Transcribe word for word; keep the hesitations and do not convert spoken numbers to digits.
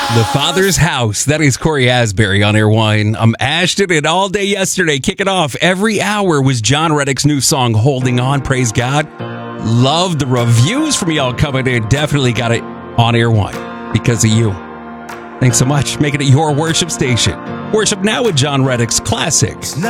The Father's House. That is Corey Asbury on Airwine. I'm Ashton, and all day yesterday, kicking off every hour was John Reddick's new song, Holding On. Praise God. Love the reviews from y'all coming in. Definitely got it on Airwine because of you. Thanks so much. Making it your worship station. Worship now with John Reddick's classics.